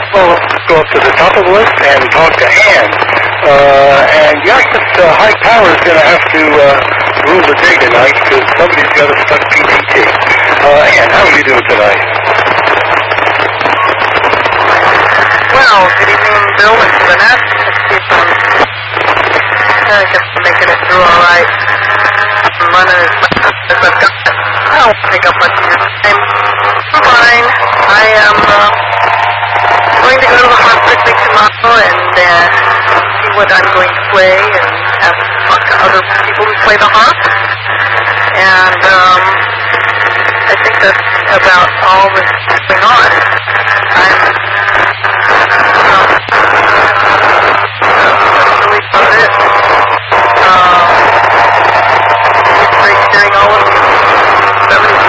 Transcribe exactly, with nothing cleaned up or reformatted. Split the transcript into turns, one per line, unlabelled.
Well, let's go up to the top of the list and talk to Ann. Uh, and yes, it's, uh, high power is going to have to uh, rule the day tonight because somebody's got to stuck P D T. Uh, Ann, how are you doing tonight?
Well, good evening, Bill and Lynette. Let's see if I'm, I guess I'm making it through all right. I'm running as much as I've got. I don't take up much of your time. I'm fine. I am uh, going to go to the harp picnic tomorrow and uh, see what I'm going to play and have talk to other people who play the harp. And um, I think that's about all that's going on. I'm